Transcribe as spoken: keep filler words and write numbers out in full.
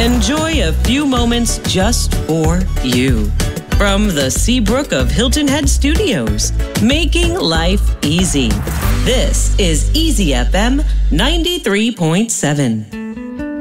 Enjoy a few moments just for you. From the Seabrook of Hilton Head Studios, making life easy. This is Easy F M ninety-three point seven.